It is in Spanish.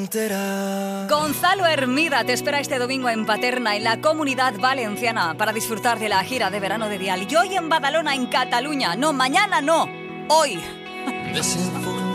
Gonzalo Hermida te espera este domingo en Paterna, en la Comunidad Valenciana, para disfrutar de la gira de verano de Dial. Y hoy en Badalona, en Cataluña. No, mañana no, hoy.